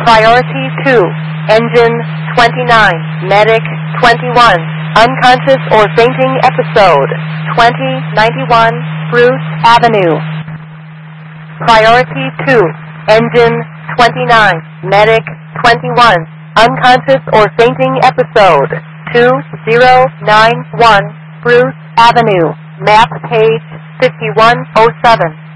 Priority 2, Engine 29, Medic 21, Unconscious or Fainting Episode 2091, Spruce Avenue. Priority 2, Engine 29, Medic 21, Unconscious or Fainting Episode 2091, Spruce Avenue. Map page 5107.